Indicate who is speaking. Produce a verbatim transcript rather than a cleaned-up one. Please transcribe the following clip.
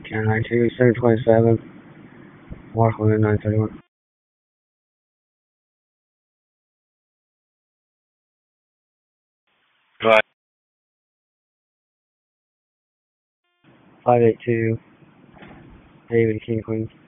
Speaker 1: ten nine two, seven twenty-seven, Washington nine thirty-one.
Speaker 2: Right.
Speaker 1: five eight two, David King Queens.